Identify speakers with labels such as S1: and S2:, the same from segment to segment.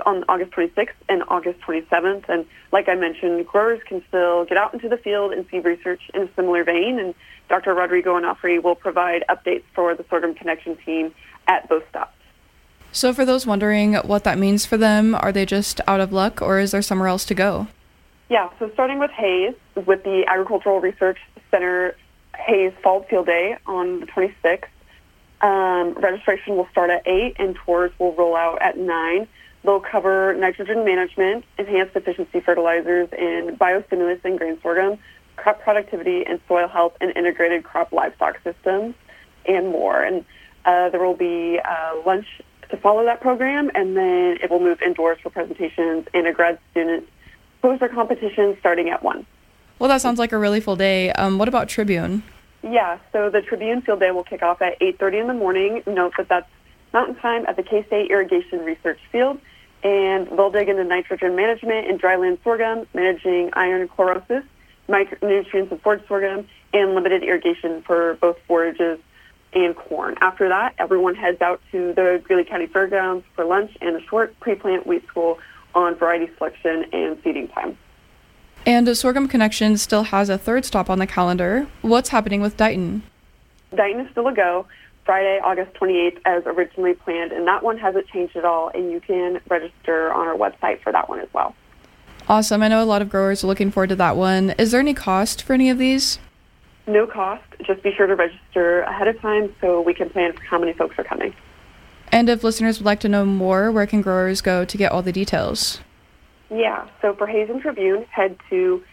S1: on August 26th and August 27th. And like I mentioned, growers can still get out into the field and see research in a similar vein. And Dr. Rodrigo Onofre will provide updates for the Sorghum Connection team at both stops.
S2: So for those wondering what that means for them, are they just out of luck, or is there somewhere else to go?
S1: Yeah, so starting with Hays, with the Agricultural Research Center Hays Fall Field Day on the 26th. Registration will start at 8 and tours will roll out at 9. They'll cover nitrogen management, enhanced efficiency fertilizers, and biostimulus in grain sorghum, crop productivity and soil health, and integrated crop livestock systems, and more. And there will be lunch to follow that program, and then it will move indoors for presentations and a grad student poster competition starting at 1.
S2: Well, that sounds like a really full day. What about Tribune?
S1: Yeah, so the Tribune Field Day will kick off at 8:30 in the morning. Note that that's mountain time at the K-State Irrigation Research Field, and they'll dig into nitrogen management in dryland sorghum, managing iron chlorosis, micronutrients in forage sorghum, and limited irrigation for both forages and corn. After that, everyone heads out to the Greeley County Fairgrounds for lunch and a short pre-plant wheat school on variety selection and seeding time.
S2: And Sorghum Connection still has a third stop on the calendar. What's happening with Dighton?
S1: Dighton is still a go, Friday, August 28th, as originally planned, and that one hasn't changed at all, and you can register on our website for that one as well.
S2: Awesome. I know a lot of growers are looking forward to that one. Is there any cost for any of these?
S1: No cost. Just be sure to register ahead of time so we can plan for how many folks are coming.
S2: And if listeners would like to know more, where can growers go to get all the details?
S1: Yeah, so for Hays and Tribune, head to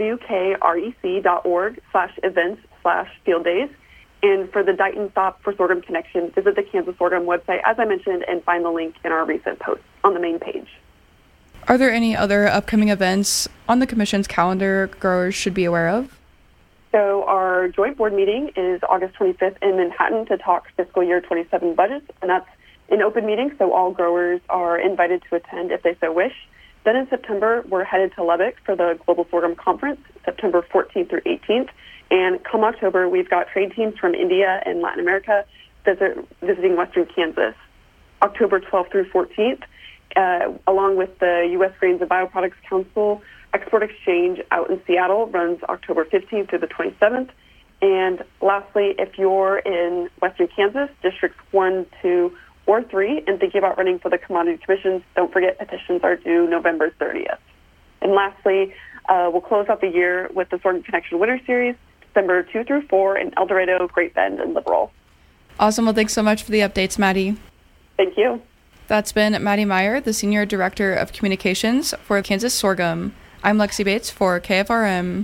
S1: wkrec.org/events/field days. And for the Dighton stop for Sorghum Connection, visit the Kansas Sorghum website, as I mentioned, and find the link in our recent post on the main page.
S2: Are there any other upcoming events on the Commission's calendar growers should be aware of?
S1: So our joint board meeting is August 25th in Manhattan to talk fiscal year 27 budgets, and that's an open meeting, so all growers are invited to attend if they so wish. Then in September, we're headed to Lubbock for the Global Sorghum Conference, September 14th through 18th. And come October, we've got trade teams from India and Latin America visiting Western Kansas. October 12th through 14th, along with the U.S. Grains and Bioproducts Council Export Exchange out in Seattle, runs October 15th through the 27th. And lastly, if you're in Western Kansas, Districts 1, 2, or 3, and thinking about running for the commodity commissions, don't forget petitions are due November 30th. And lastly, we'll close out the year with the Sorghum Connection Winter Series, December 2 through 4 in El Dorado, Great Bend, and Liberal.
S2: Awesome. Well, thanks so much for the updates, Maddie.
S1: Thank you.
S2: That's been Maddie Meyer, the Senior Director of Communications for Kansas Sorghum. I'm Lexi Bates for KFRM.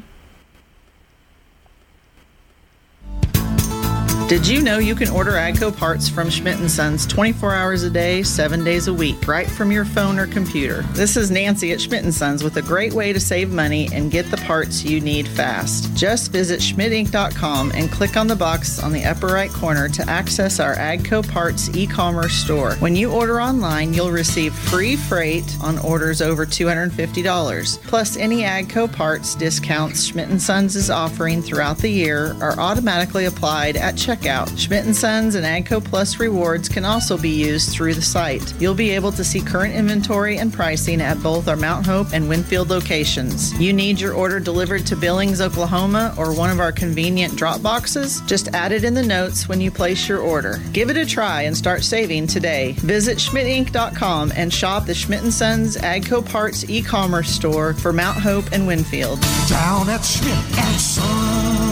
S3: Did you know you can order AGCO parts from Schmidt & Sons 24 hours a day, 7 days a week, right from your phone or computer? This is Nancy at Schmidt & Sons with a great way to save money and get the parts you need fast. Just visit schmidtinc.com and click on the box on the upper right corner to access our AGCO parts e-commerce store. When you order online, you'll receive free freight on orders over $250. Plus, any AGCO parts discounts Schmidt & Sons is offering throughout the year are automatically applied at checkout. Schmidt & Sons and AGCO Plus rewards can also be used through the site. You'll be able to see current inventory and pricing at both our Mount Hope and Winfield locations. You need your order delivered to Billings, Oklahoma, or one of our convenient drop boxes? Just add it in the notes when you place your order. Give it a try and start saving today. Visit schmidtinc.com and shop the Schmidt & Sons AGCO Parts e-commerce store for Mount Hope and Winfield.
S4: Down at Schmidt & Sons.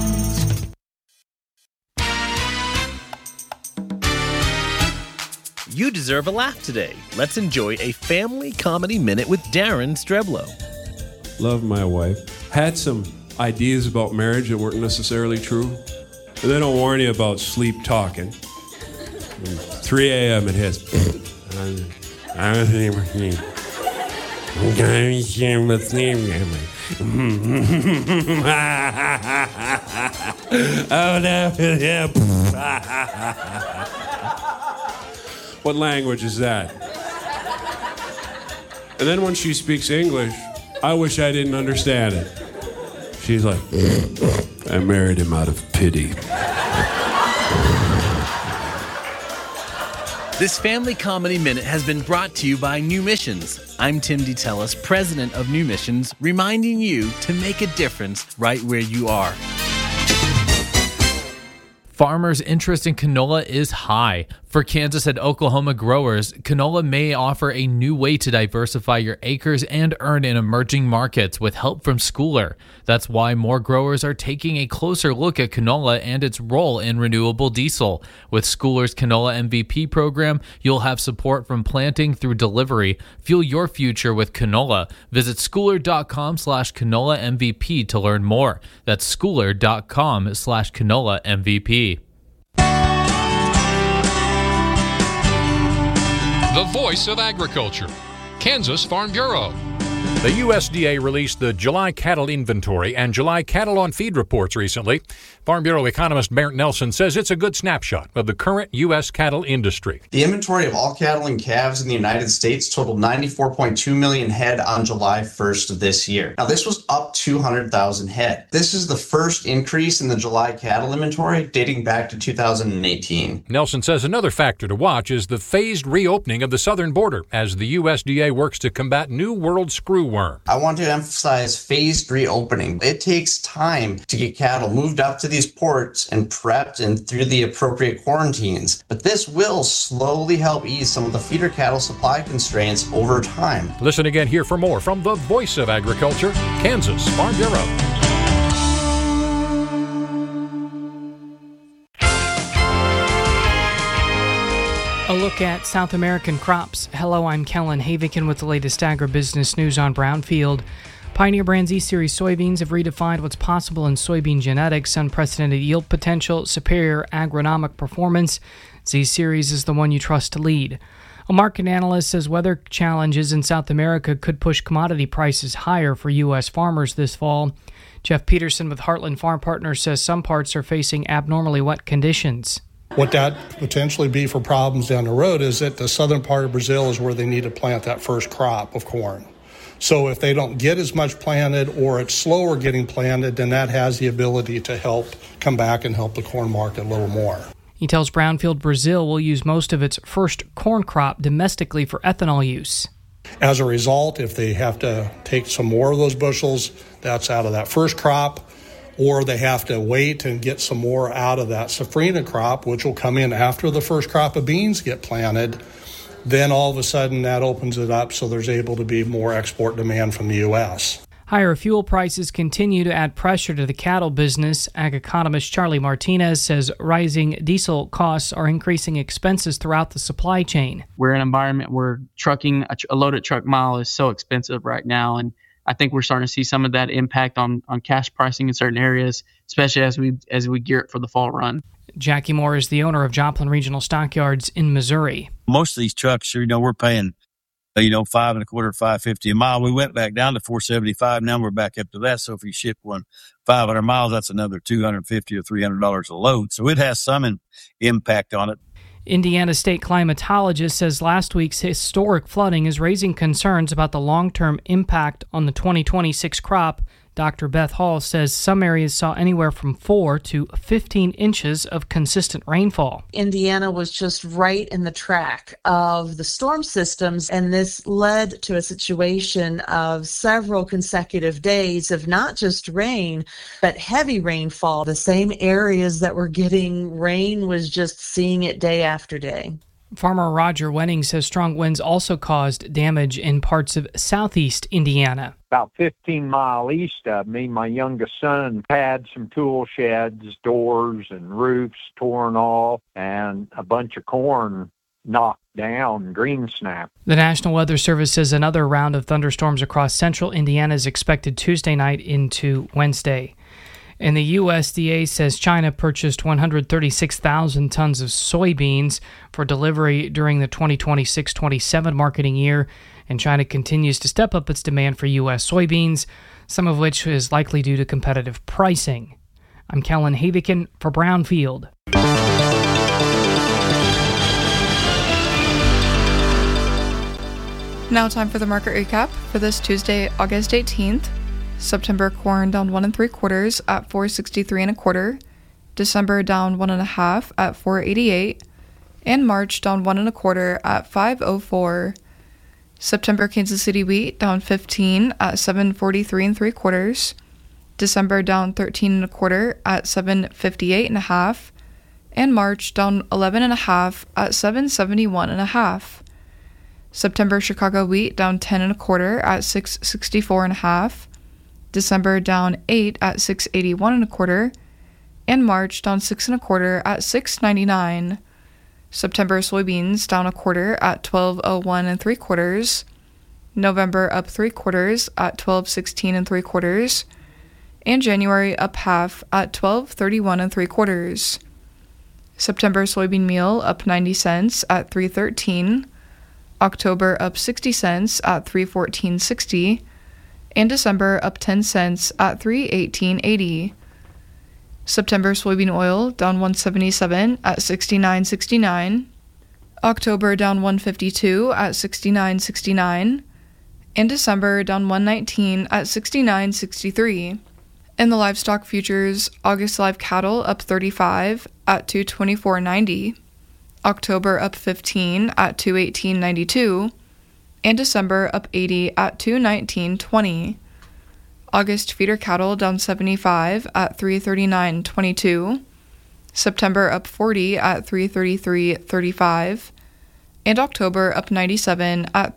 S5: You deserve a laugh today. Let's enjoy a family comedy minute with Darren Streblo.
S6: Love my wife. Had some ideas about marriage that weren't necessarily true. But they don't warn you about sleep talking. 3 a.m. it hits. What language is that? And then when she speaks English, I wish I didn't understand it. She's like, I married him out of pity.
S5: This Family Comedy Minute has been brought to you by New Missions. I'm Tim DeTellis, president of New Missions, reminding you to make a difference right where you are.
S7: Farmers' interest in canola is high. For Kansas and Oklahoma growers, canola may offer a new way to diversify your acres and earn in emerging markets with help from Schooler. That's why more growers are taking a closer look at canola and its role in renewable diesel. With Schooler's Canola MVP program, you'll have support from planting through delivery. Fuel your future with canola. Visit schooler.com/canola MVP to learn more. That's schooler.com/canola MVP.
S8: The Voice of Agriculture, Kansas Farm Bureau.
S9: The USDA released the July cattle inventory and July cattle on feed reports recently. Farm Bureau economist Barrett Nelson says it's a good snapshot of the current U.S. cattle industry.
S10: The inventory of all cattle and calves in the United States totaled 94.2 million head on July 1st of this year. Now, this was up 200,000 head. This is the first increase in the July cattle inventory dating back to 2018.
S9: Nelson says another factor to watch is the phased reopening of the southern border as the USDA works to combat New World screwworm.
S10: I want to emphasize phased reopening. It takes time to get cattle moved up to these ports and prepped and through the appropriate quarantines. But this will slowly help ease some of the feeder cattle supply constraints over time.
S9: Listen again here for more from the Voice of Agriculture, Kansas Farm Bureau.
S11: A look at South American crops. Hello, I'm Kellen Havikin with the latest agribusiness news on Brownfield. Pioneer Brand Z-Series soybeans have redefined what's possible in soybean genetics, unprecedented yield potential, superior agronomic performance. Z-Series is the one you trust to lead. A market analyst says weather challenges in South America could push commodity prices higher for U.S. farmers this fall. Jeff Peterson with Heartland Farm Partners says some parts are facing abnormally wet conditions.
S12: What that potentially be for problems down the road is that the southern part of Brazil is where they need to plant that first crop of corn. So if they don't get as much planted or it's slower getting planted, then that has the ability to help come back and help the corn market a little more.
S11: He tells Brownfield Brazil will use most of its first corn crop domestically for ethanol use.
S12: As a result, if they have to take some more of those bushels, that's out of that first crop. Or they have to wait and get some more out of that safrinha crop, which will come in after the first crop of beans get planted. Then all of a sudden that opens it up so there's able to be more export demand from the U.S.
S11: Higher fuel prices continue to add pressure to the cattle business. Ag economist Charlie Martinez says rising diesel costs are increasing expenses throughout the supply chain.
S13: We're in an environment where trucking, a loaded truck mile is so expensive right now, and I think we're starting to see some of that impact on cash pricing in certain areas, especially as we gear it for the fall run.
S11: Jackie Moore is the owner of Joplin Regional Stockyards in Missouri.
S14: Most of these trucks, we're paying, $5.25, $5.50 a mile. We went back down to $4.75. Now we're back up to that. So if you ship one 500 miles, that's another $250 or $300 a load. So it has some impact on it.
S11: Indiana state climatologist says last week's historic flooding is raising concerns about the long-term impact on the 2026 crop. Dr. Beth Hall says some areas saw anywhere from 4 to 15 inches of consistent rainfall.
S15: Indiana was just right in the track of the storm systems, and this led to a situation of several consecutive days of not just rain, but heavy rainfall. The same areas that were getting rain was just seeing it day after day.
S11: Farmer Roger Wenning says strong winds also caused damage in parts of southeast Indiana.
S16: About 15 miles east of me, my youngest son had some tool sheds, doors, and roofs torn off, and a bunch of corn knocked down, green snap.
S11: The National Weather Service says another round of thunderstorms across central Indiana is expected Tuesday night into Wednesday. And the USDA says China purchased 136,000 tons of soybeans for delivery during the 2026-27 marketing year, and China continues to step up its demand for U.S. soybeans, some of which is likely due to competitive pricing. I'm Kellen Havikin for Brownfield.
S2: Now time for the market recap for this Tuesday, August 18th. September corn down 1 3/4 at $4.63 1/4. December down 1 1/2 at $4.88. and March down 1 1/4 at 5.04. September Kansas City wheat down 15 at 7.43 3/4. December down 13 1/4 at 7.58 1/2, and March down 11 1/2 at 7.71 1/2. September Chicago wheat down 10 1/4 at 6.64 1/2. December down 8 at 6.81 1/4, and March down 6 1/4 at 6.99. September soybeans down 1/4 at 12.01 3/4. November up 3/4 at 12.16 3/4, and January up half at 12.31 3/4. September soybean meal up 90 cents at 3.13. October up 60 cents at 3.14.60, and December up 10 cents at 3.18.80. September soybean oil down 177 at 69.69. October down 152 at 69.69, and December down 119 at 69.63. In the livestock futures, August live cattle up 35 at 224.90. October up 15 at 218.92, and December up 80 at 219.20. August feeder cattle down 75 at 339.22. September up 40 at 333.35, and October up 97 at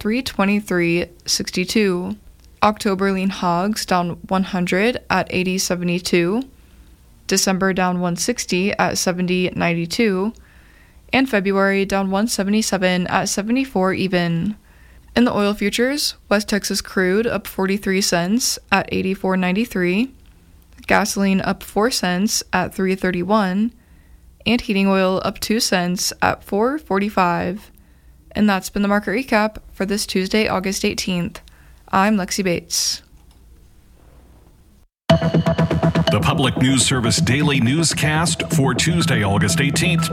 S2: 323.62. October lean hogs down 100 at 80.72. December down 160 at 70.92. And February down 177 at 74 even. In the oil futures, West Texas crude up 43 cents at 84.93, gasoline up 4 cents at 3.31, and heating oil up 2 cents at 4.45. And that's been the market recap for this Tuesday, August 18th. I'm Lexi Bates.
S17: The Public News Service Daily Newscast for Tuesday, August 18th,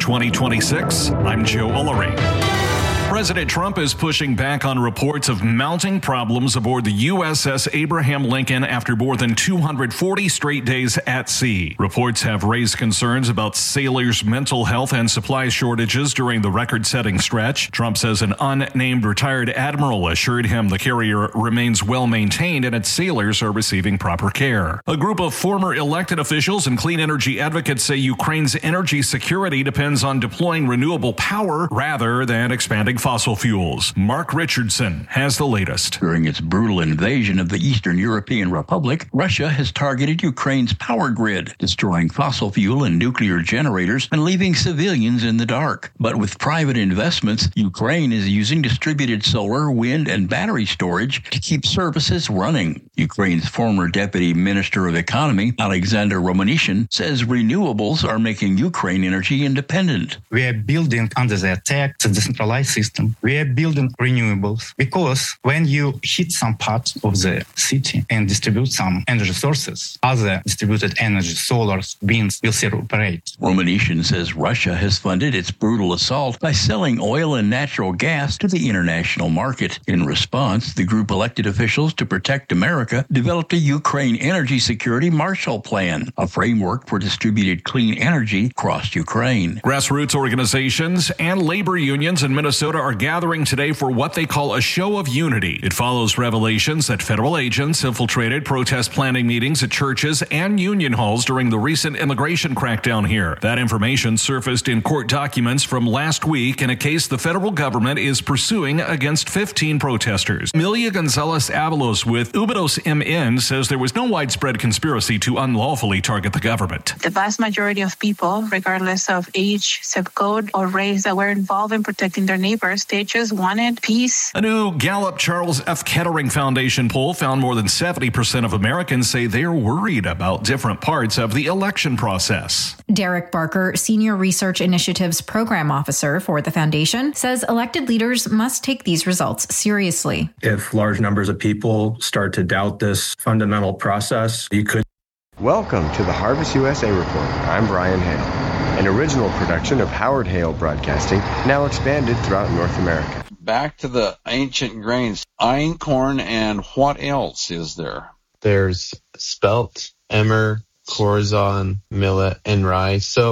S17: 2026. I'm Joe Ullery. President Trump is pushing back on reports of mounting problems aboard the USS Abraham Lincoln after more than 240 straight days at sea. Reports have raised concerns about sailors' mental health and supply shortages during the record-setting stretch. Trump says an unnamed retired admiral assured him the carrier remains well-maintained and its sailors are receiving proper care. A group of former elected officials and clean energy advocates say Ukraine's energy security depends on deploying renewable power rather than expanding fossil fuels. Mark Richardson has the latest.
S18: During its brutal invasion of the Eastern European Republic, Russia has targeted Ukraine's power grid, destroying fossil fuel and nuclear generators and leaving civilians in the dark. But with private investments, Ukraine is using distributed solar, wind, and battery storage to keep services running. Ukraine's former Deputy Minister of Economy, Alexander Romanishin, says renewables are making Ukraine energy independent.
S19: We are building under the attack the decentralized system. We are building renewables because when you hit some parts of the city and distribute some energy sources, other distributed energy, solar, winds will still operate.
S18: Romanishin says Russia has funded its brutal assault by selling oil and natural gas to the international market. In response, the group elected officials to protect America developed a Ukraine Energy Security Marshall Plan, a framework for distributed clean energy across Ukraine.
S17: Grassroots organizations and labor unions in Minnesota are gathering today for what they call a show of unity. It follows revelations that federal agents infiltrated protest planning meetings at churches and union halls during the recent immigration crackdown here. That information surfaced in court documents from last week in a case the federal government is pursuing against 15 protesters. Milia Gonzalez-Avalos with Ubidos MN says there was no widespread conspiracy to unlawfully target the government.
S20: The vast majority of people, regardless of age, zip code, or race, that were involved in protecting their neighbors, they just wanted peace.
S17: A new Gallup Charles F. Kettering Foundation poll found more than 70% of Americans say they're worried about different parts of the election process.
S21: Derek Barker, Senior Research Initiatives Program Officer for the foundation, says elected leaders must take these results seriously.
S22: If large numbers of people start to doubt this fundamental process, you could.
S23: Welcome to the Harvest USA Report. I'm Brian Hale, an original production of Howard Hale Broadcasting, now expanded throughout North America.
S24: Back to the ancient grains, einkorn, and what else is there?
S25: There's spelt, emmer, corazon, millet, and rye. So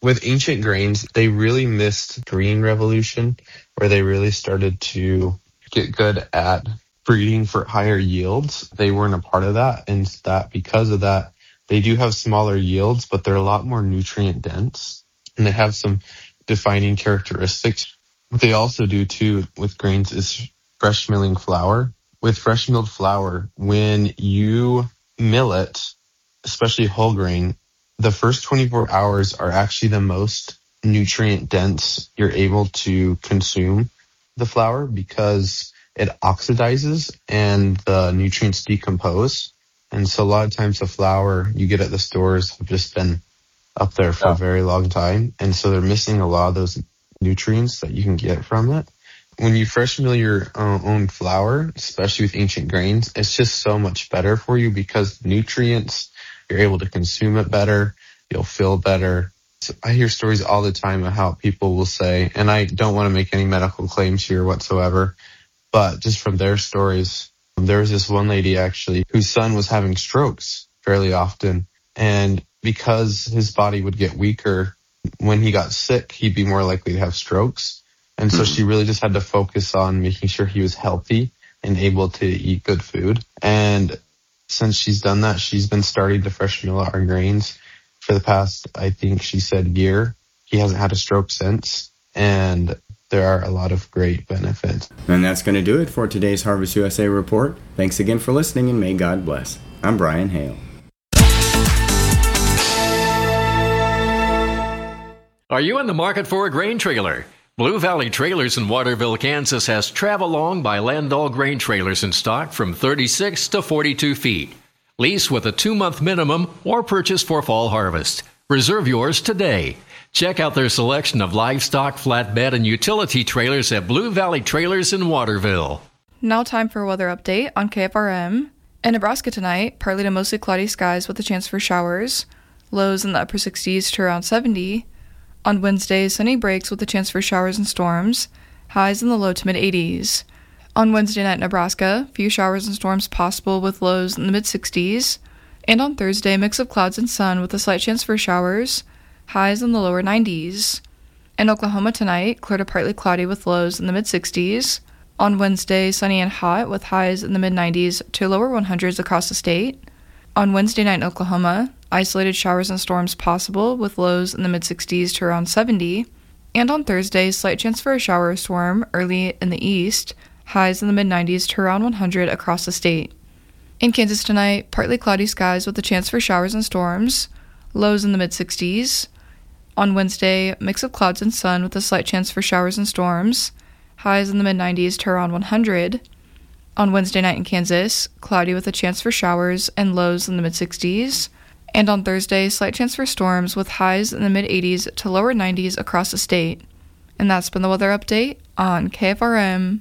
S1: With Ancient Grains, they really missed green revolution, where they really started to get good at breeding for higher yields. They weren't a part of that, and that because of that, they do have smaller yields, but they're a lot more nutrient dense, and they have some defining characteristics. What they also do too with grains is fresh milling flour. With fresh milled flour, when you mill it, especially whole grain, the first 24 hours are actually the most nutrient dense you're able to consume the flour, because it oxidizes and the nutrients decompose. And so a lot of times the flour you get at the stores have just been up there for a very long time. And so they're missing a lot of those nutrients that you can get from it. When you fresh mill your own flour, especially with Ancient Grains, it's just so much better for you because nutrients, you're able to consume it better, you'll feel better. So I hear stories all the time of how people will say, and I don't want to make any medical claims here whatsoever, but just from their stories, there was this one lady actually whose son was having strokes fairly often. And because his body would get weaker, when he got sick, he'd be more likely to have strokes. And so she really just had to focus on making sure he was healthy and able to eat good food. And since she's done that, she's been starting to fresh mill our grains for the past, I think she said, year. He hasn't had a stroke since. And there are a lot of great benefits.
S3: And that's going to do it for today's Harvest USA report. Thanks again for listening, and may God bless. I'm Brian Hale.
S8: Are you in the market for a grain trailer? Blue Valley Trailers in Waterville, Kansas has Travelong by Landau grain trailers in stock from 36 to 42 feet. Lease with a 2-month minimum or purchase for fall harvest. Reserve yours today. Check out their selection of livestock, flatbed, and utility trailers at Blue Valley Trailers in Waterville.
S2: Now time for a weather update on KFRM. In Nebraska tonight, partly to mostly cloudy skies with a chance for showers. Lows in the upper 60s to around 70. On Wednesday, sunny breaks with a chance for showers and storms. Highs in the low to mid-80s. On Wednesday night, Nebraska, few showers and storms possible with lows in the mid-60s. And on Thursday, mix of clouds and sun with a slight chance for showers. Highs in the lower 90s. In Oklahoma tonight, clear to partly cloudy with lows in the mid-60s. On Wednesday, sunny and hot with highs in the mid-90s to lower 100s across the state. On Wednesday night in Oklahoma, isolated showers and storms possible with lows in the mid-60s to around 70. And on Thursday, slight chance for a shower or storm early in the east, highs in the mid-90s to around 100 across the state. In Kansas tonight, partly cloudy skies with a chance for showers and storms, lows in the mid-60s. On Wednesday, mix of clouds and sun with a slight chance for showers and storms, highs in the mid-90s to around 100. On Wednesday night in Kansas, cloudy with a chance for showers and lows in the mid-60s. And on Thursday, slight chance for storms with highs in the mid-80s to lower 90s across the state. And that's been the weather update on KFRM.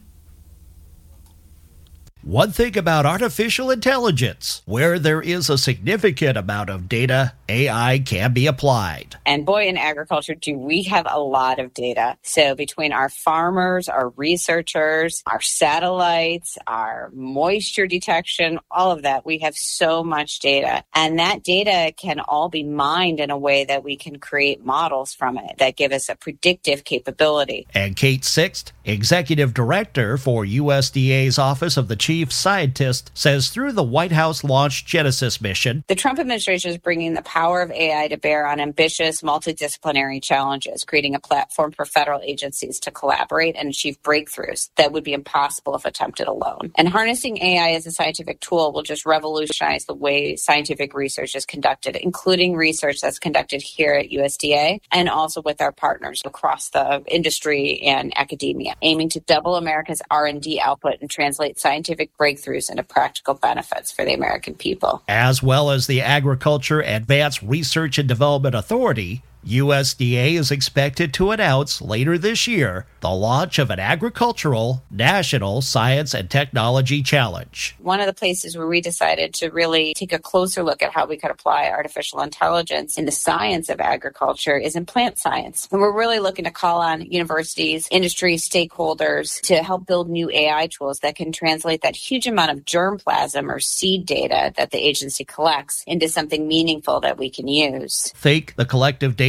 S4: One thing about artificial intelligence, where there is a significant amount of data, AI can be applied.
S6: And boy, in agriculture, do we have a lot of data. So between our farmers, our researchers, our satellites, our moisture detection, all of that, we have so much data. And that data can all be mined in a way that we can create models from it that give us a predictive capability.
S4: And Kate Sixt, Executive Director for USDA's Office of the Chief Scientist, says through the White House-launched Genesis mission,
S6: the Trump administration is bringing the power of AI to bear on ambitious, multidisciplinary challenges, creating a platform for federal agencies to collaborate and achieve breakthroughs that would be impossible if attempted alone. And harnessing AI as a scientific tool will just revolutionize the way scientific research is conducted, including research that's conducted here at USDA and also with our partners across the industry and academia, aiming to double America's R&D output and translate scientific breakthroughs into practical benefits for the American people.
S4: As well as the Agriculture Advanced Research and Development Authority, USDA is expected to announce later this year the launch of an agricultural national science and technology challenge.
S6: One of the places where we decided to really take a closer look at how we could apply artificial intelligence in the science of agriculture is in plant science. And we're really looking to call on universities, industry stakeholders to help build new AI tools that can translate that huge amount of germplasm or seed data that the agency collects into something meaningful that we can use.
S4: Think the collective data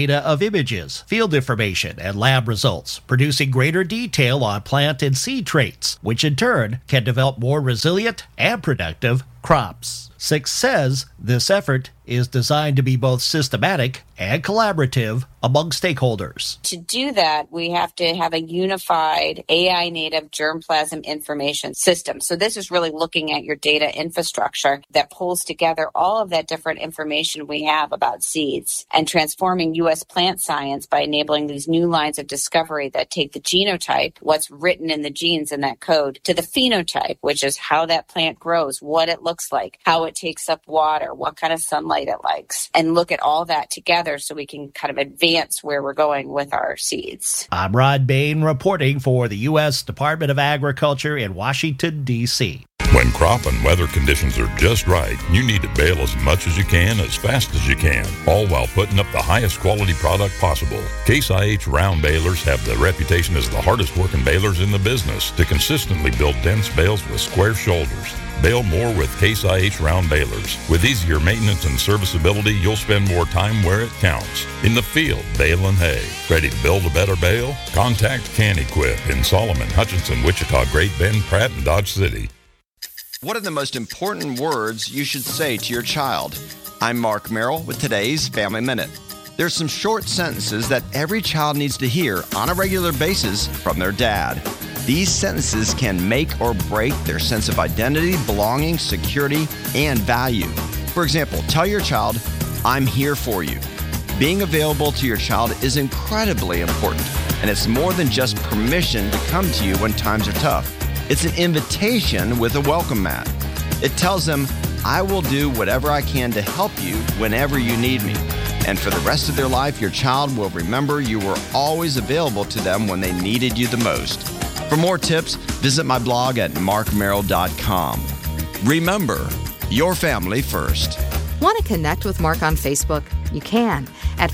S4: data of images, field information, and lab results, producing greater detail on plant and seed traits, which in turn can develop more resilient and productive crops. Six says this effort is designed to be both systematic and collaborative among stakeholders.
S6: To do that, we have to have a unified AI-native germplasm information system. So this is really looking at your data infrastructure that pulls together all of that different information we have about seeds and transforming U.S. plant science by enabling these new lines of discovery that take the genotype, what's written in the genes in that code, to the phenotype, which is how that plant grows, what it looks like, how it takes up water, what kind of sunlight it likes, and look at all that together so we can kind of advance where we're going with our seeds.
S4: I'm Rod Bain reporting for the U.S. Department of Agriculture in Washington, D.C.
S5: When crop and weather conditions are just right, you need to bale as much as you can, as fast as you can, all while putting up the highest quality product possible. Case IH round balers have the reputation as the hardest working balers in the business to consistently build dense bales with square shoulders. Bale more with Case IH round balers. With easier maintenance and serviceability, you'll spend more time where it counts. In the field, baling hay. Ready to build a better bale? Contact Can-Equip in Solomon, Hutchinson, Wichita, Great Bend, Pratt, and Dodge City.
S7: What are the most important words you should say to your child? I'm Mark Merrill with today's Family Minute. There's some short sentences that every child needs to hear on a regular basis from their dad. These sentences can make or break their sense of identity, belonging, security, and value. For example, tell your child, "I'm here for you." Being available to your child is incredibly important, and it's more than just permission to come to you when times are tough. It's an invitation with a welcome mat. It tells them, "I will do whatever I can to help you whenever you need me." And for the rest of their life, your child will remember you were always available to them when they needed you the most. For more tips, visit my blog at markmerrill.com. Remember, your family first.
S9: Want to connect with Mark on Facebook? You can at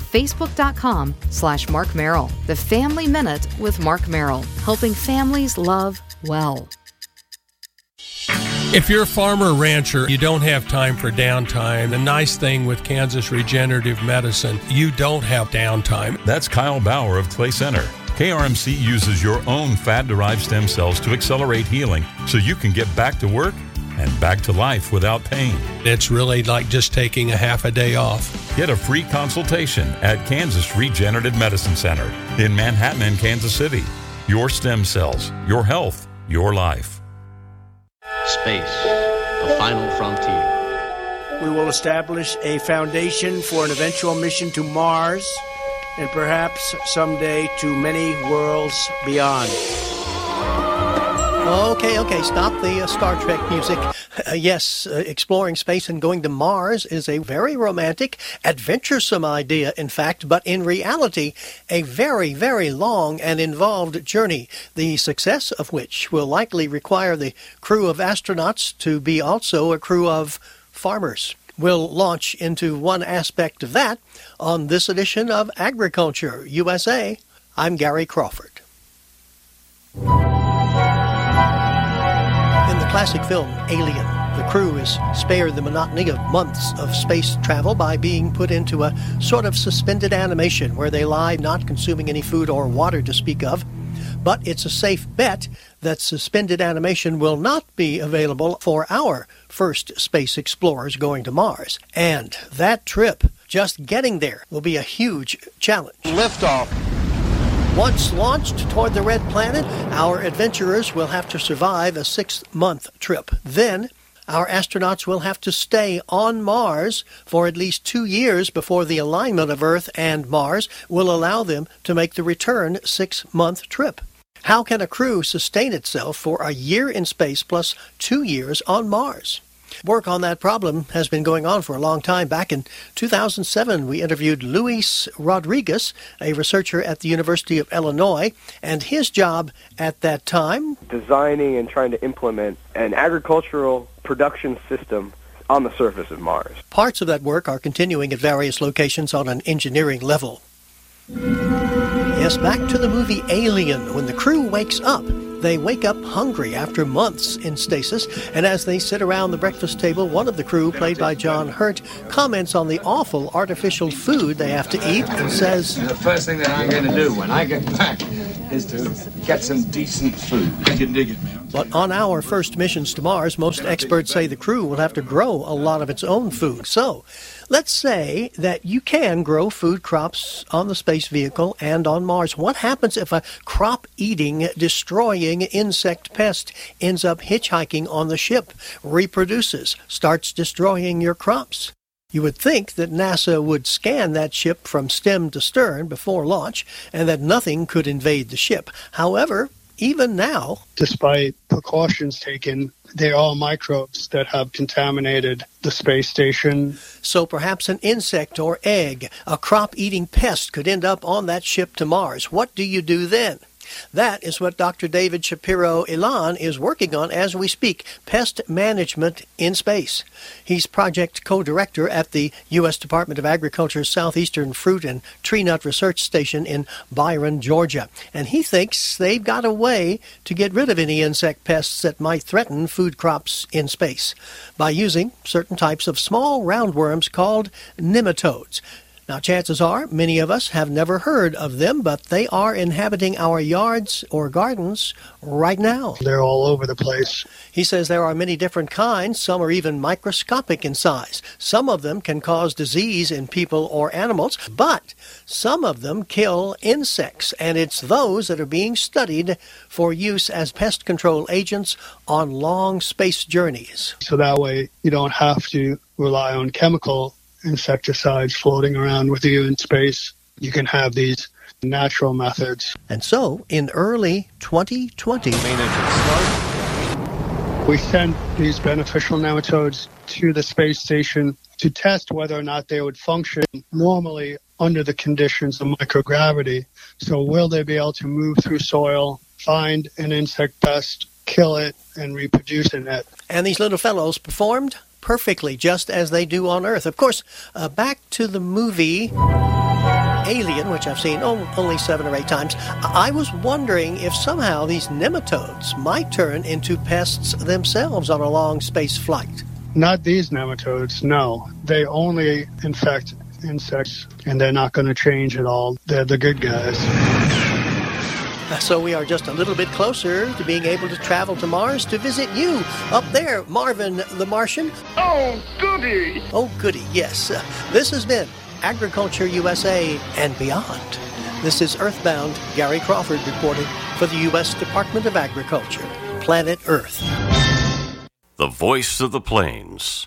S9: facebook.com/Mark Merrill. The Family Minute with Mark Merrill, helping families love well.
S10: If you're a farmer or rancher, you don't have time for downtime. The nice thing with Kansas Regenerative Medicine, you don't have downtime.
S5: That's Kyle Bauer of Clay Center. KRMC uses your own fat-derived stem cells to accelerate healing so you can get back to work and back to life without pain.
S10: It's really like just taking a half a day off.
S5: Get a free consultation at Kansas Regenerative Medicine Center in Manhattan and Kansas City. Your stem cells, your health, your life.
S25: Space, the final frontier.
S26: We will establish a foundation for an eventual mission to Mars and perhaps someday to many worlds beyond.
S27: Okay, stop the Star Trek music. Yes, exploring space and going to Mars is a very romantic, adventuresome idea, in fact, but in reality, a very, very long and involved journey, the success of which will likely require the crew of astronauts to be also a crew of farmers. We'll launch into one aspect of that on this edition of Agriculture USA. I'm Gary Crawford. In the classic film Alien, the crew is spared the monotony of months of space travel by being put into a sort of suspended animation where they lie not consuming any food or water to speak of. But it's a safe bet that suspended animation will not be available for our first space explorers going to Mars. And that trip, just getting there, will be a huge challenge.
S28: Liftoff.
S27: Once launched toward the Red Planet, our adventurers will have to survive a 6-month trip. Then, our astronauts will have to stay on Mars for at least 2 years before the alignment of Earth and Mars will allow them to make the return 6-month trip. How can a crew sustain itself for a year in space plus 2 years on Mars? Work on that problem has been going on for a long time. Back in 2007, we interviewed Luis Rodriguez, a researcher at the University of Illinois, and his job at that time,
S29: designing and trying to implement an agricultural production system on the surface of Mars.
S27: Parts of that work are continuing at various locations on an engineering level. Yes, back to the movie Alien. When the crew wakes up, They wake up hungry after months in stasis, and as they sit around the breakfast table, one of the crew, played by John Hurt, comments on the awful artificial food they have to eat and says,
S11: "The first thing that I'm going to do when I get back is to get some decent food." I can dig it, man.
S27: But on our first missions to Mars, most experts say the crew will have to grow a lot of its own food. So, let's say that you can grow food crops on the space vehicle and on Mars. What happens if a crop-eating, destroying insect pest ends up hitchhiking on the ship, reproduces, starts destroying your crops? You would think that NASA would scan that ship from stem to stern before launch and that nothing could invade the ship. However, even now,
S12: despite precautions taken, they are microbes that have contaminated the space station.
S27: So perhaps an insect or egg, a crop-eating pest, could end up on that ship to Mars. What do you do then? That is what Dr. David Shapiro-Ilan is working on as we speak, pest management in space. He's project co-director at the U.S. Department of Agriculture's Southeastern Fruit and Tree Nut Research Station in Byron, Georgia. And he thinks they've got a way to get rid of any insect pests that might threaten food crops in space by using certain types of small roundworms called nematodes. Now, chances are many of us have never heard of them, but they are inhabiting our yards or gardens right now.
S12: They're all over the place.
S27: He says there are many different kinds. Some are even microscopic in size. Some of them can cause disease in people or animals, but some of them kill insects, and it's those that are being studied for use as pest control agents on long space journeys.
S12: So that way you don't have to rely on chemical insecticides floating around with you in space. You can have these natural methods.
S27: And so, in early 2020,
S12: we sent these beneficial nematodes to the space station to test whether or not they would function normally under the conditions of microgravity. So will they be able to move through soil, find an insect pest, kill it, and reproduce in it?
S27: And these little fellows performed perfectly, just as they do on Earth. Of course, back to the movie Alien, which I've seen only 7 or 8 times, I was wondering if somehow these nematodes might turn into pests themselves on a long space flight.
S12: Not these nematodes, no. They only infect insects, and they're not going to change at all. They're the good guys.
S27: So we are just a little bit closer to being able to travel to Mars to visit you up there, Marvin the Martian.
S11: Oh, goody!
S27: Oh, goody, yes. This has been Agriculture USA and Beyond. This is Earthbound. Gary Crawford reporting for the U.S. Department of Agriculture, Planet Earth.
S13: The voice of the plains,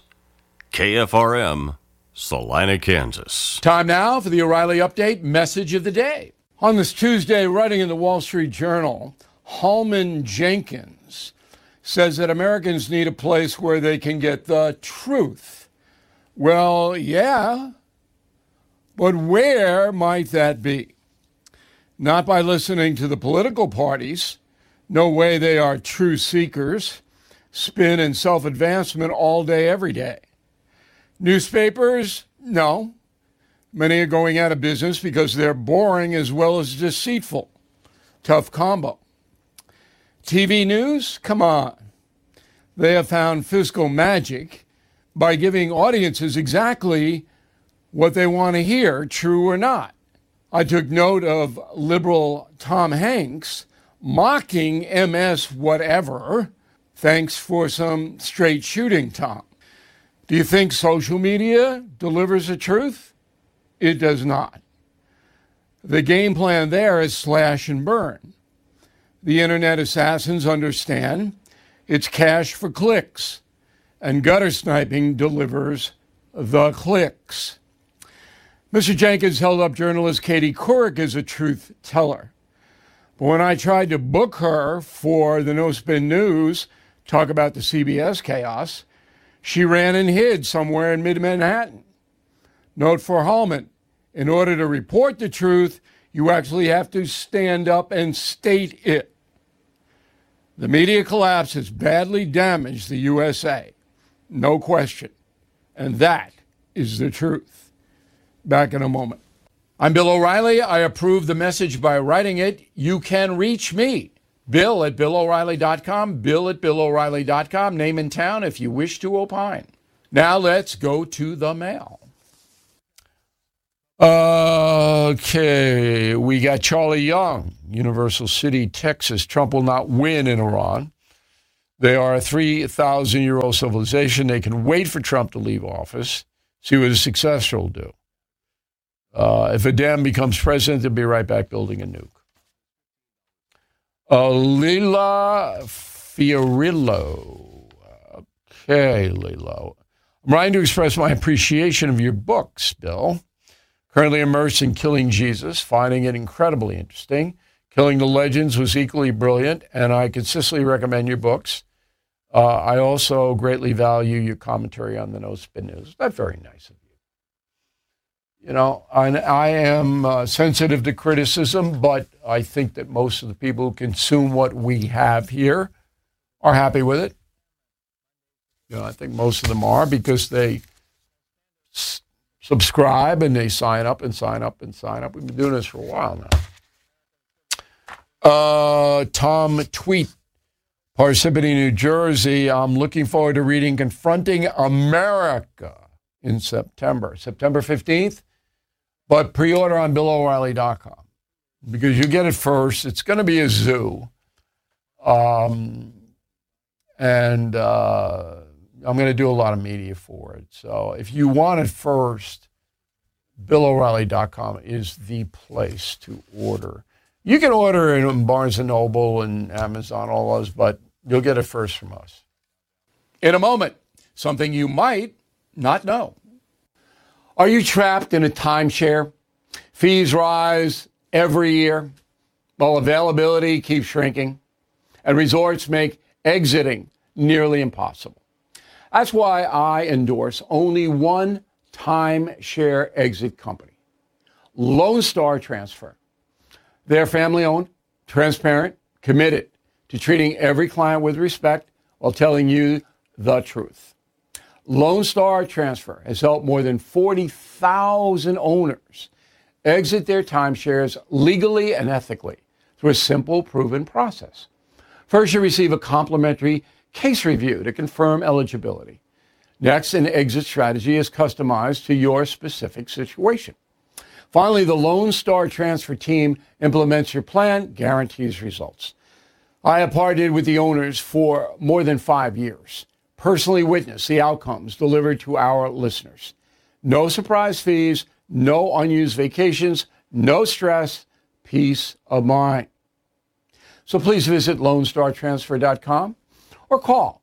S13: KFRM, Salina, Kansas.
S14: Time now for the O'Reilly Update message of the day. On this Tuesday, writing in the Wall Street Journal, Holman Jenkins says that Americans need a place where they can get the truth. Well, yeah, but where might that be? Not by listening to the political parties. No way, they are true seekers. Spin and self-advancement all day, every day. Newspapers? No. Many are going out of business because they're boring as well as deceitful. Tough combo. TV news? Come on. They have found fiscal magic by giving audiences exactly what they want to hear, true or not. I took note of liberal Tom Hanks mocking MS whatever. Thanks for some straight shooting, Tom. Do you think social media delivers the truth? It does not. The game plan there is slash and burn. The internet assassins understand it's cash for clicks, and gutter sniping delivers the clicks. Mr. Jenkins held up journalist Katie Couric as a truth teller. But when I tried to book her for the No Spin News, talk about the CBS chaos, she ran and hid somewhere in mid-Manhattan. Note for Holman, in order to report the truth, you actually have to stand up and state it. The media collapse has badly damaged the USA. No question. And that is the truth. Back in a moment. I'm Bill O'Reilly. I approve the message by writing it. You can reach me Bill at BillO'Reilly.com, Bill at BillO'Reilly.com, name and town if you wish to opine. Now let's go to the mail. Okay, we got Charlie Young, Universal City, Texas. Trump will not win in Iran. They are a 3,000-year-old civilization. They can wait for Trump to leave office, see what his successor will do. If Adem becomes president, they'll be right back building a nuke. Lila Fiorillo. Okay, Lila. I'm writing to express my appreciation of your books, Bill. Currently immersed in Killing Jesus, finding it incredibly interesting. Killing the Legends was equally brilliant, and I consistently recommend your books. I also greatly value your commentary on the No Spin News. That's very nice of you. You know, I am sensitive to criticism, but I think that most of the people who consume what we have here are happy with it. You know, I think most of them are because they subscribe and they sign up and sign up and sign up. We've been doing this for a while now. Tom Tweet, Parsippany, New Jersey. I'm looking forward to reading Confronting America in September 15th. But pre-order on BillO'Reilly.com because you get it first. It's going to be a zoo. And I'm going to do a lot of media for it. So if you want it first, BillO'Reilly.com is the place to order. You can order it in Barnes & Noble and Amazon, all those, but you'll get it first from us. In a moment, something you might not know. Are you trapped in a timeshare? Fees rise every year while availability keeps shrinking, and resorts make exiting nearly impossible. That's why I endorse only one timeshare exit company, Lone Star Transfer. They're family-owned, transparent, committed to treating every client with respect while telling you the truth. Lone Star Transfer has helped more than 40,000 owners exit their timeshares legally and ethically through a simple, proven process. First, you receive a complimentary case review to confirm eligibility. Next, an exit strategy is customized to your specific situation. Finally, the Lone Star Transfer team implements your plan, guarantees results. I have partnered with the owners for more than 5 years. Personally witnessed the outcomes delivered to our listeners. No surprise fees, no unused vacations, no stress, peace of mind. So please visit LoneStarTransfer.com or call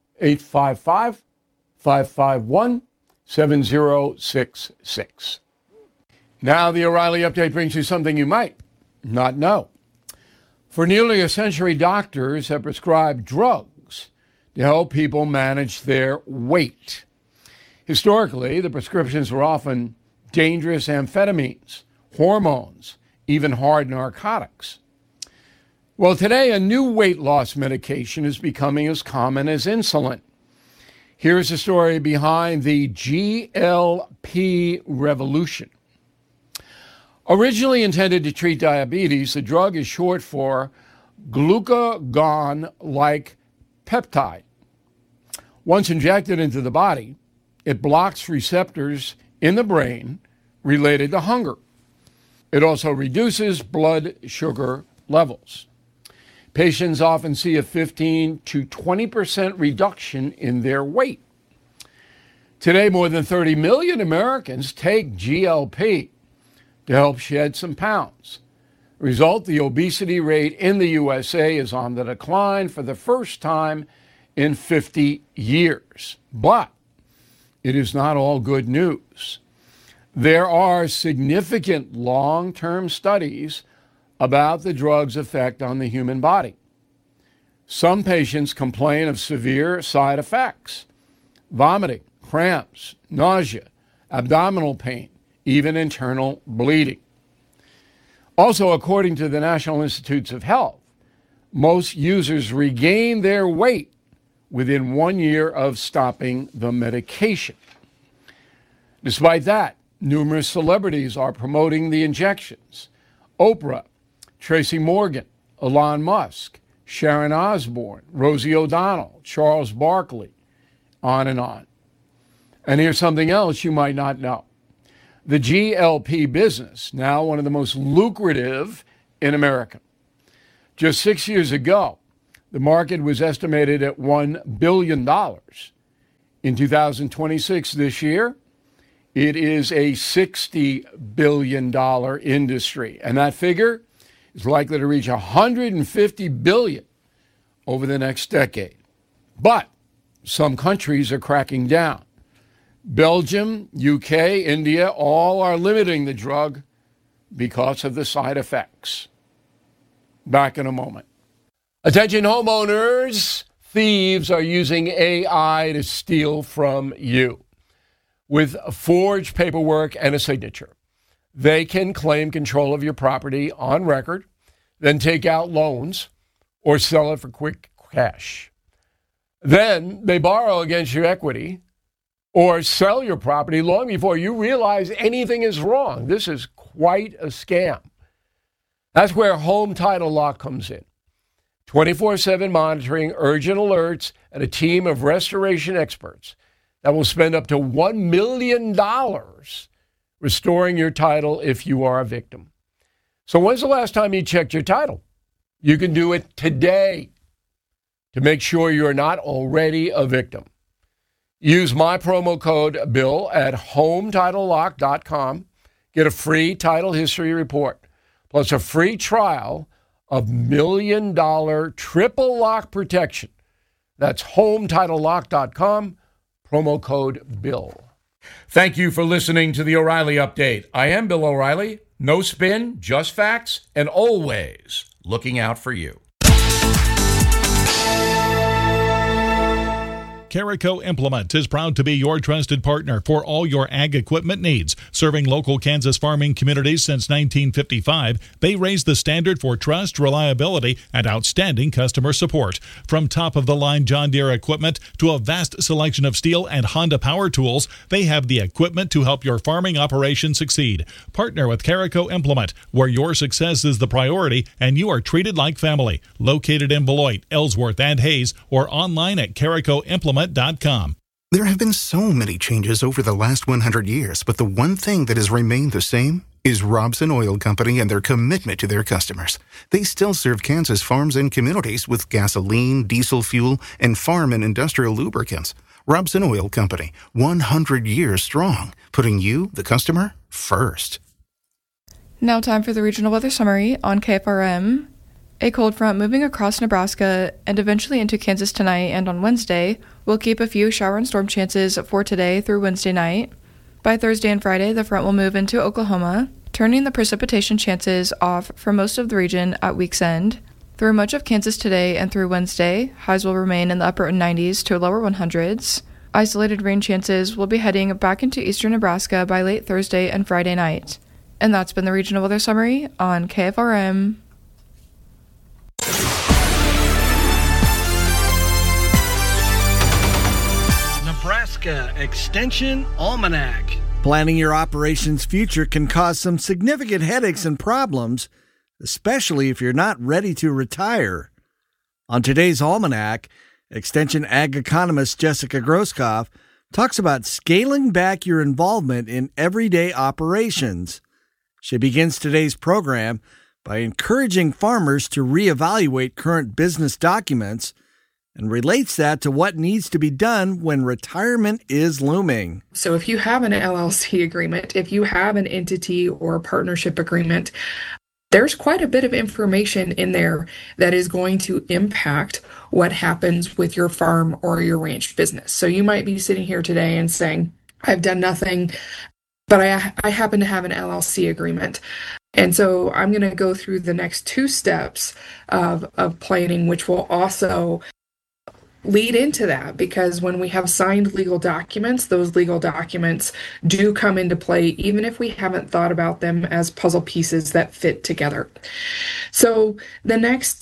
S14: 855-551-7066. Now the O'Reilly Update brings you something you might not know. For nearly a century, doctors have prescribed drugs to help people manage their weight. Historically, the prescriptions were often dangerous amphetamines, hormones, even hard narcotics. Well, today, a new weight loss medication is becoming as common as insulin. Here's the story behind the GLP revolution. Originally intended to treat diabetes, the drug is short for glucagon-like peptide. Once injected into the body, it blocks receptors in the brain related to hunger. It also reduces blood sugar levels. Patients often see a 15 to 20% reduction in their weight. Today, more than 30 million Americans take GLP to help shed some pounds. Result, the obesity rate in the USA is on the decline for the first time in 50 years. But it is not all good news. There are significant long-term studies about the drug's effect on the human body. Some patients complain of severe side effects, vomiting, cramps, nausea, abdominal pain, even internal bleeding. Also, according to the National Institutes of Health, most users regain their weight within 1 year of stopping the medication. Despite that, numerous celebrities are promoting the injections. Oprah, Tracy Morgan, Elon Musk, Sharon Osbourne, Rosie O'Donnell, Charles Barkley, on and on. And here's something else you might not know. The GLP business, now one of the most lucrative in America. Just 6 years ago, the market was estimated at $1 billion. In 2026, this year, it is a $60 billion industry. And that figure is likely to reach $150 billion over the next decade. But some countries are cracking down. Belgium, UK, India, all are limiting the drug because of the side effects. Back in a moment. Attention homeowners, thieves are using AI to steal from you. With forged paperwork and a signature, they can claim control of your property on record, then take out loans or sell it for quick cash. Then they borrow against your equity or sell your property long before you realize anything is wrong. This is quite a scam. That's where Home Title Lock comes in. 24/7 monitoring, urgent alerts, and a team of restoration experts that will spend up to $1 million restoring your title if you are a victim. So when's the last time you checked your title? You can do it today to make sure you're not already a victim. Use my promo code BILL at HomeTitleLock.com. Get a free title history report, plus a free trial of $1 million triple lock protection. That's HomeTitleLock.com, promo code BILL. Thank you for listening to the O'Reilly Update. I am Bill O'Reilly. No spin, just facts, and always looking out for you.
S15: Carico Implement is proud to be your trusted partner for all your ag equipment needs. Serving local Kansas farming communities since 1955, they raise the standard for trust, reliability, and outstanding customer support. From top-of-the-line John Deere equipment to a vast selection of Steel and Honda power tools, they have the equipment to help your farming operation succeed. Partner with Carico Implement, where your success is the priority and you are treated like family. Located in Beloit, Ellsworth, and Hayes, or online at caricoimplement.com.
S16: There have been so many changes over the last 100 years, but the one thing that has remained the same is Robson Oil Company and their commitment to their customers. They still serve Kansas farms and communities with gasoline, diesel fuel, and farm and industrial lubricants. Robson Oil Company, 100 years strong, putting you, the customer, first.
S2: Now time for the regional weather summary on KFRM. A cold front moving across Nebraska and eventually into Kansas tonight and on Wednesday will keep a few shower and storm chances for today through Wednesday night. By Thursday and Friday, the front will move into Oklahoma, turning the precipitation chances off for most of the region at week's end. Through much of Kansas today and through Wednesday, highs will remain in the upper 90s to lower 100s. Isolated rain chances will be heading back into eastern Nebraska by late Thursday and Friday night. And that's been the regional weather summary on KFRM.
S27: Nebraska Extension Almanac. Planning your operations future can cause some significant headaches and problems, especially if you're not ready to retire. On today's Almanac, Extension Ag economist Jessica Groskopf talks about scaling back your involvement in everyday operations. She begins today's program by encouraging farmers to reevaluate current business documents and relates that to what needs to be done when retirement is looming.
S17: So if you have an LLC agreement, if you have an entity or partnership agreement, there's quite a bit of information in there that is going to impact what happens with your farm or your ranch business. So you might be sitting here today and saying, I've done nothing, but I happen to have an LLC agreement. And so I'm going to go through the next two steps of planning, which will also lead into that, because when we have signed legal documents, those legal documents do come into play, even if we haven't thought about them as puzzle pieces that fit together. So the next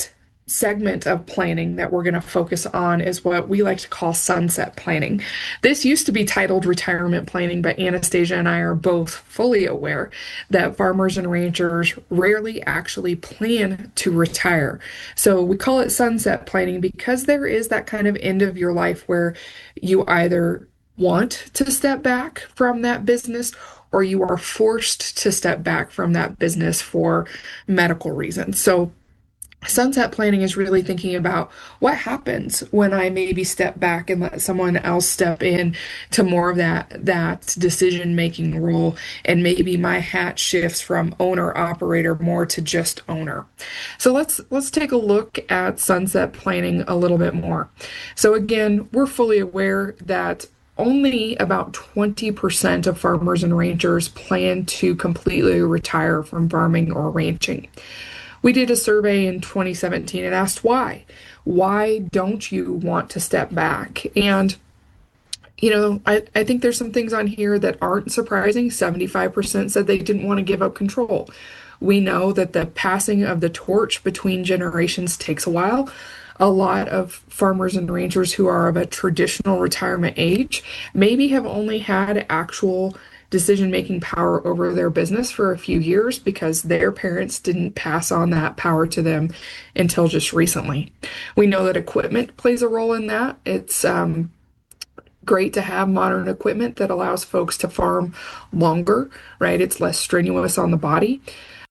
S17: segment of planning that we're going to focus on is what we like to call sunset planning. This used to be titled retirement planning, but Anastasia and I are both fully aware that farmers and ranchers rarely actually plan to retire. So we call it sunset planning because there is that kind of end of your life where you either want to step back from that business or you are forced to step back from that business for medical reasons. So sunset planning is really thinking about what happens when I maybe step back and let someone else step in to more of that decision-making role, and maybe my hat shifts from owner-operator more to just owner. So let's take a look at sunset planning a little bit more. So again, we're fully aware that only about 20% of farmers and ranchers plan to completely retire from farming or ranching. We did a survey in 2017 and asked why. Why don't you want to step back? And, I think there's some things on here that aren't surprising. 75% said they didn't want to give up control. We know that the passing of the torch between generations takes a while. A lot of farmers and ranchers who are of a traditional retirement age maybe have only had actual decision-making power over their business for a few years because their parents didn't pass on that power to them until just recently. We know that equipment plays a role in that. It's great to have modern equipment that allows folks to farm longer, right? It's less strenuous on the body.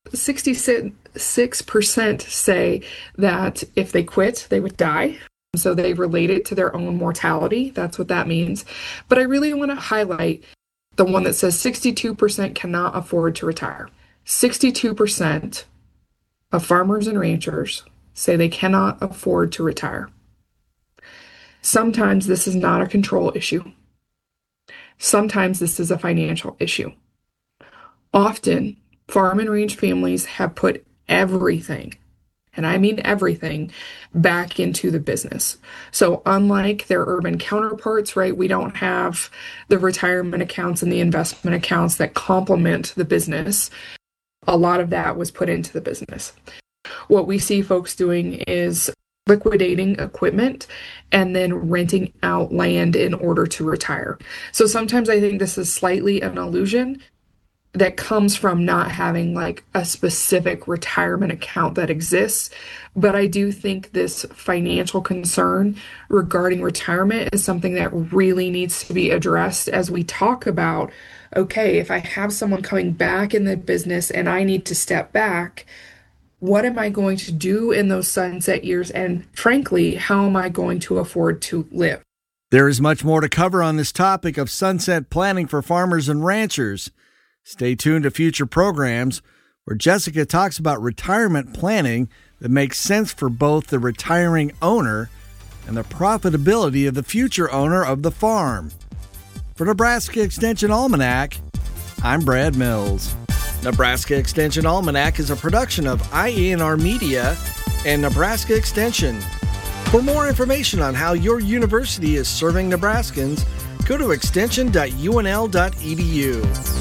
S17: 66% say that if they quit, they would die. So they relate it to their own mortality. That's what that means. But I really want to highlight the one that says 62% cannot afford to retire. 62% of farmers and ranchers say they cannot afford to retire. Sometimes this is not a control issue. Sometimes this is a financial issue. Often, farm and ranch families have put everything, and I mean everything, back into the business. So unlike their urban counterparts, right, we don't have the retirement accounts and the investment accounts that complement the business. A lot of that was put into the business. What we see folks doing is liquidating equipment and then renting out land in order to retire. So sometimes I think this is slightly an illusion that comes from not having like a specific retirement account that exists. But I do think this financial concern regarding retirement is something that really needs to be addressed as we talk about, okay, if I have someone coming back in the business and I need to step back, what am I going to do in those sunset years? And frankly, how am I going to afford to live?
S1: There is much more to cover on this topic of sunset planning for farmers and ranchers. Stay tuned to future programs where Jessica talks about retirement planning that makes sense for both the retiring owner and the profitability of the future owner of the farm. For Nebraska Extension Almanac, I'm Brad Mills. Nebraska Extension Almanac is a production of IENR Media and Nebraska Extension. For more information on how your university is serving Nebraskans, go to extension.unl.edu.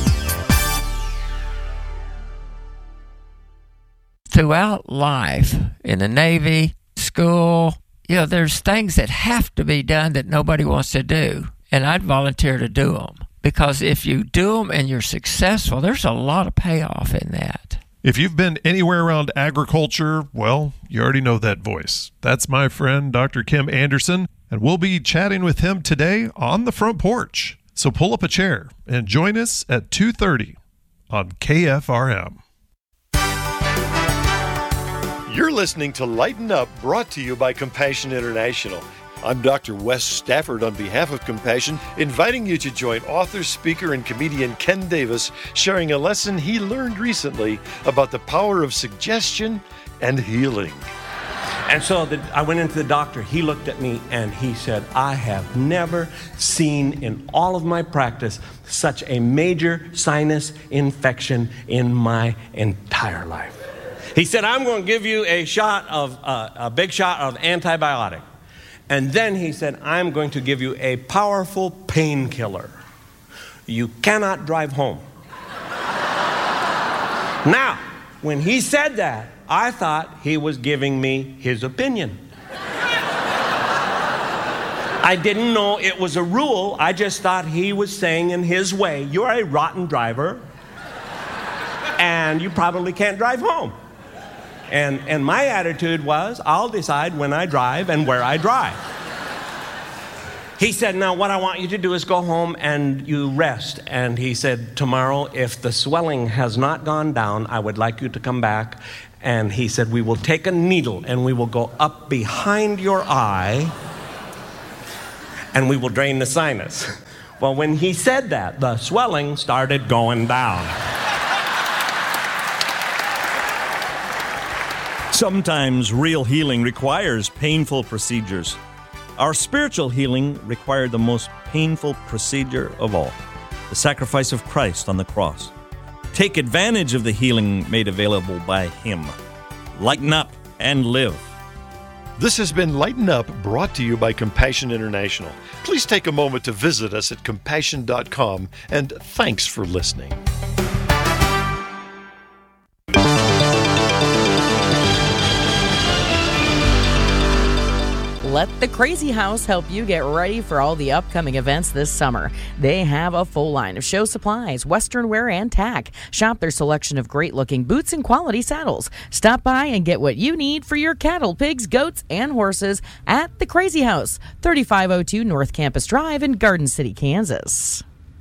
S18: Throughout life, in the Navy, school, there's things that have to be done that nobody wants to do. And I'd volunteer to do them. Because if you do them and you're successful, there's a lot of payoff in that.
S19: If you've been anywhere around agriculture, well, you already know that voice. That's my friend, Dr. Kim Anderson, and we'll be chatting with him today on the front porch. So pull up a chair and join us at 2:30 on KFRM.
S20: You're listening to Lighten Up, brought to you by Compassion International. I'm Dr. Wes Stafford on behalf of Compassion, inviting you to join author, speaker, and comedian Ken Davis sharing a lesson he learned recently about the power of suggestion and healing.
S21: And so I went into the doctor. He looked at me and he said, I have never seen in all of my practice such a major sinus infection in my entire life. He said, I'm going to give you a big shot of antibiotic. And then he said, I'm going to give you a powerful painkiller. You cannot drive home. Now, When he said that, I thought he was giving me his opinion. I didn't know it was a rule. I just thought he was saying in his way, you're a rotten driver, and you probably can't drive home. And my attitude was, I'll decide when I drive and where I drive. He said, now what I want you to do is go home and you rest. And he said, tomorrow, if the swelling has not gone down, I would like you to come back. And he said, we will take a needle and we will go up behind your eye and we will drain the sinus. Well, when he said that, the swelling started going down.
S3: Sometimes real healing requires painful procedures. Our spiritual healing required the most painful procedure of all, the sacrifice of Christ on the cross. Take advantage of the healing made available by Him. Lighten up and live.
S20: This has been Lighten Up, brought to you by Compassion International. Please take a moment to visit us at compassion.com, and thanks for listening.
S4: Let the Crazy House help you get ready for all the upcoming events this summer. They have a full line of show supplies, Western wear, and tack. Shop their selection of great-looking boots and quality saddles. Stop by and get what you need for your cattle, pigs, goats, and horses at the Crazy House, 3502 North Campus Drive in Garden City, Kansas.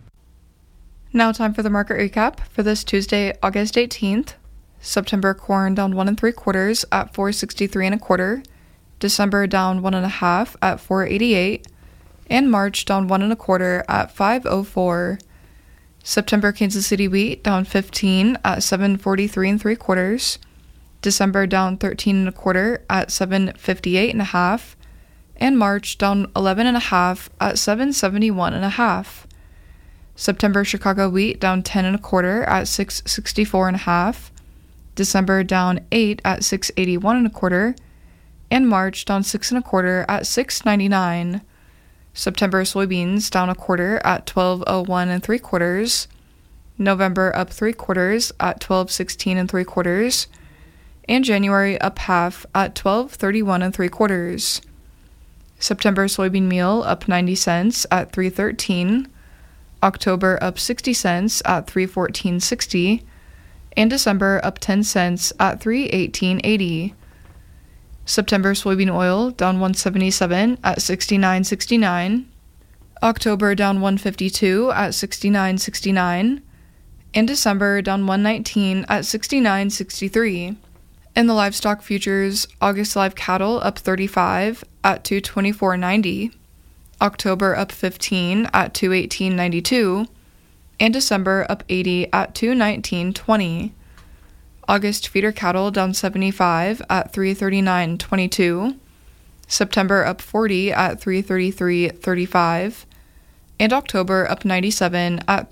S2: Now time for the market recap for this Tuesday, August 18th. September corn down 1 3/4 at $4.63 1/4. December down 1 1/2 at $4.88, and March down 1 1/4 at $5.04. September Kansas City wheat down 15 at $7.43 3/4. December down 13 1/4 at $7.58 1/2, and March down 11 1/2 at $7.71 1/2. September Chicago wheat down 10 1/4 at $6.64 1/2. December down 8 at $6.81 1/4. And March down 6 1/4 at $6.99. September soybeans down 1/4 at $12.01 3/4. November up 3/4 at $12.16 3/4. And January up half at $12.31 3/4. September soybean meal up 90 cents at $3.13. October up 60 cents at $3.14.60. And December up 10 cents at $3.18.80. September soybean oil down 177 at 69.69. October down 152 at 69.69. And December down 119 at 69.63. In the livestock futures, August live cattle up 35 at 224.90. October up 15 at 218.92. And December up 80 at 219.20. August feeder cattle down 75 at $339.22. September up 40 at $333.35. And October up 97 at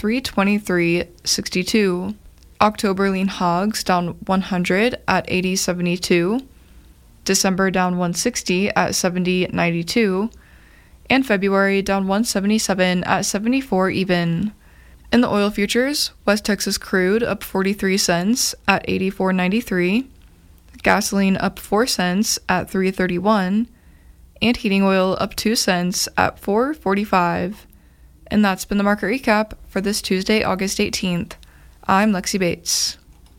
S2: $323.62. October lean hogs down 100 at $80.72. December down 160 at $70.92. And February down 177 at 74 even. In the oil futures, West Texas crude up 43 cents at 84.93, gasoline up 4 cents at 3.31, and heating oil up 2 cents at 4.45. And that's been the market recap for this Tuesday, August 18th. I'm Lexi Bates.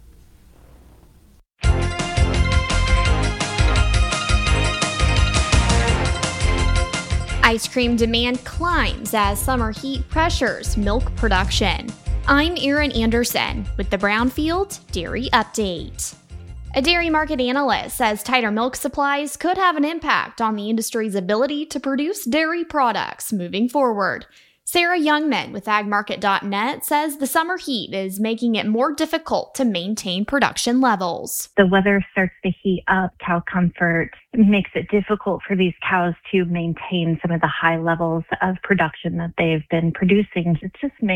S6: Ice cream demand climbs as summer heat pressures milk production. I'm Erin Anderson with the Brownfield Dairy Update. A dairy market analyst says tighter milk supplies could have an impact on the industry's ability to produce dairy products moving forward. Sarah Youngman with agmarket.net says the summer heat is making it more difficult to maintain production levels.
S7: The weather starts to heat up cow comfort, makes it difficult for these cows to maintain some of the high levels of production that they've been producing. It's just made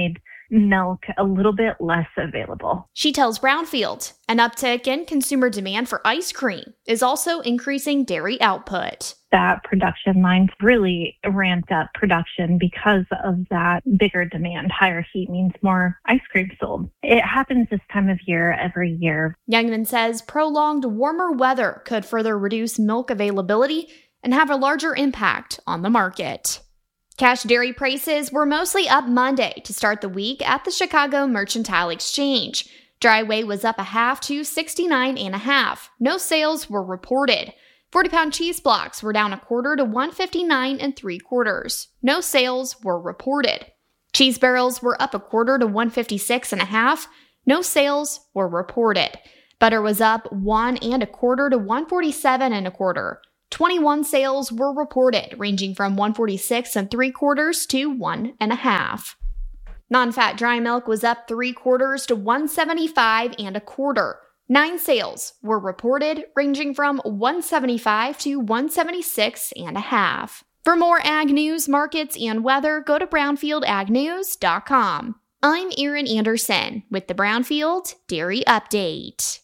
S7: milk a little bit less available.
S6: She tells Brownfield an uptick in consumer demand for ice cream is also increasing dairy output.
S7: That production line really ramped up production because of that bigger demand. Higher heat means more ice cream sold. It happens this time of year every year.
S6: Youngman says prolonged warmer weather could further reduce milk availability and have a larger impact on the market. Cash dairy prices were mostly up Monday to start the week at the Chicago Mercantile Exchange. Dry whey was up a half to 69.5. No sales were reported. 40-pound cheese blocks were down a quarter to 159 3/4. No sales were reported. Cheese barrels were up a quarter to 156.5. No sales were reported. Butter was up 1 1/4 to 147 1/4. 21 sales were reported, ranging from 146 3/4 to 1 1/2. Non-fat dry milk was up 3/4 to 175 1/4. 9 sales were reported, ranging from 175 to 176 1/2. For more ag news, markets, and weather, go to brownfieldagnews.com. I'm Erin Anderson with the Brownfield Dairy Update.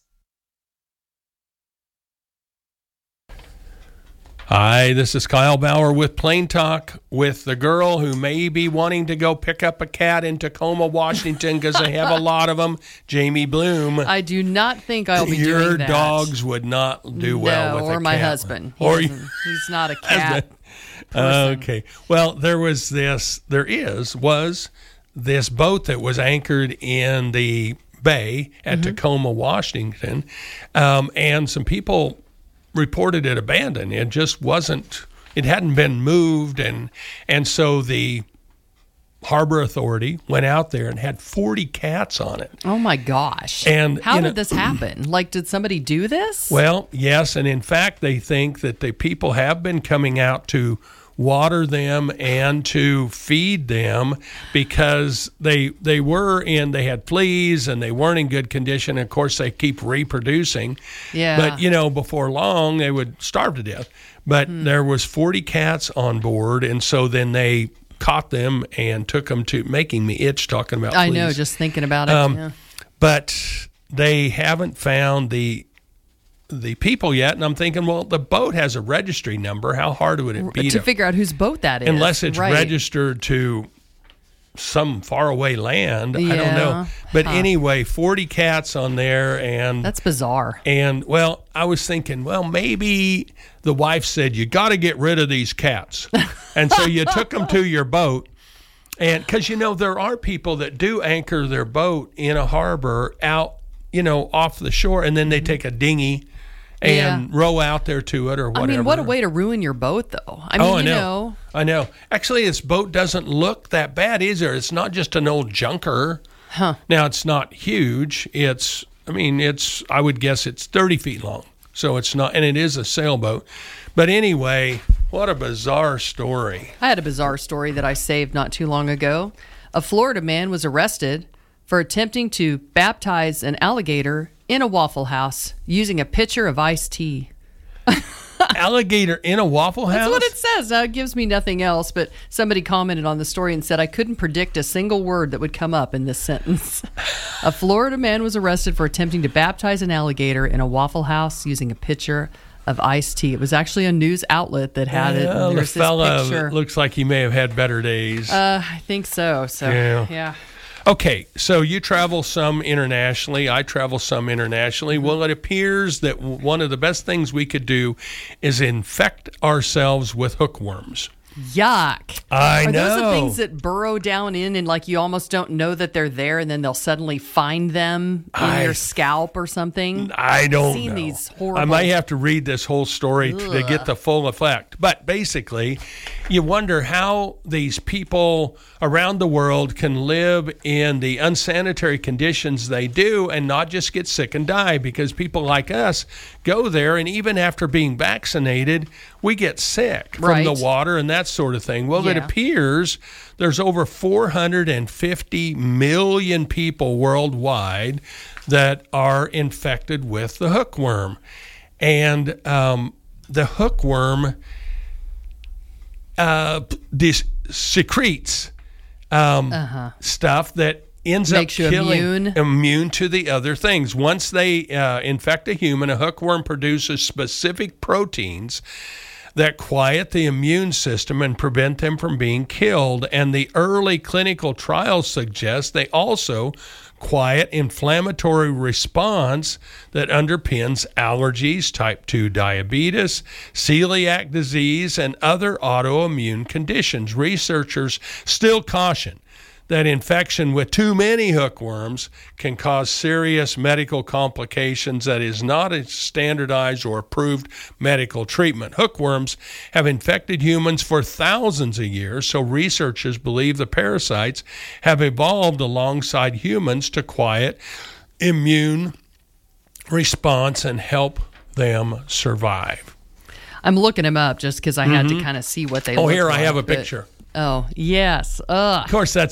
S5: Hi, this is Kyle Bauer with Plain Talk with the girl who may be wanting to go pick up a cat in Tacoma, Washington, because they have a lot of them, Jamie Bloom.
S8: I do not think I'll be
S5: Your
S8: doing that.
S5: Your dogs would not do well with a cat.
S8: Or my husband. He's not a cat person.
S5: Okay. Well, there was this boat that was anchored in the bay at Tacoma, Washington, and some people reported it abandoned. It just wasn't, it hadn't been moved, and so the Harbor Authority went out there and had 40 cats on it.
S8: Oh my gosh.
S5: And
S8: how did this happen? Like, did somebody do this?
S5: Well, yes, and in fact they think that the people have been coming out to water them and to feed them because they had fleas and they weren't in good condition. Of course, they keep reproducing.
S8: Yeah.
S5: But, before long, they would starve to death. But there was 40 cats on board, and so then they caught them and took them to, making me itch talking about fleas.
S8: I know, just thinking about it.
S5: But they haven't found the people yet, and I'm thinking, well, the boat has a registry number. How hard would it be
S8: to figure out whose boat that is?
S5: Unless it's registered to some faraway land. I don't know. But anyway, 40 cats on there, and
S8: that's bizarre.
S5: And well, I was thinking, well, maybe the wife said, you got to get rid of these cats. And so you took them to your boat. And because, there are people that do anchor their boat in a harbor out, off the shore, and then they take a dinghy and row out there to it or whatever.
S8: I mean, what a way to ruin your boat, though. I know.
S5: Actually, this boat doesn't look that bad, is there? It's not just an old junker. Huh. Now, it's not huge. I would guess it's 30 feet long. So it's not, and it is a sailboat. But anyway, what a bizarre story.
S8: I had a bizarre story that I saved not too long ago. A Florida man was arrested for attempting to baptize an alligator in a Waffle House using a pitcher of iced tea.
S5: Alligator in a Waffle House?
S8: That's what it says. Now, it gives me nothing else, but somebody commented on the story and said, I couldn't predict a single word that would come up in this sentence. A Florida man was arrested for attempting to baptize an alligator in a Waffle House using a pitcher of iced tea. It was actually a news outlet that had it. And
S5: the fella looks like he may have had better days.
S8: I think so. Yeah.
S5: Okay, so you travel some internationally. I travel some internationally. Well, it appears that one of the best things we could do is infect ourselves with hookworms.
S8: Yuck.
S5: I know.
S8: Are those the things that burrow down in and like you almost don't know that they're there and then they'll suddenly find them in your scalp or something?
S5: I don't know.
S8: I've seen these horrible...
S5: I might have to read this whole story to get the full effect. But basically, you wonder how these people around the world can live in the unsanitary conditions they do and not just get sick and die, because people like us go there and even after being vaccinated, we get sick from the water and that sort of thing. Well, it appears there's over 450 million people worldwide that are infected with the hookworm. And the hookworm secretes stuff that ends
S8: Makes
S5: up
S8: you
S5: killing immune to the other things. Once they infect a human, a hookworm produces specific proteins that quiet the immune system and prevent them from being killed. And the early clinical trials suggest they also quiet inflammatory response that underpins allergies, type 2 diabetes, celiac disease, and other autoimmune conditions. Researchers still caution that infection with too many hookworms can cause serious medical complications that is not a standardized or approved medical treatment. Hookworms have infected humans for thousands of years, so researchers believe the parasites have evolved alongside humans to quiet immune response and help them survive.
S8: I'm looking them up just because I had to kind of see what they look like.
S5: Oh, here, I have a picture.
S8: Oh, yes.
S5: Of course, that's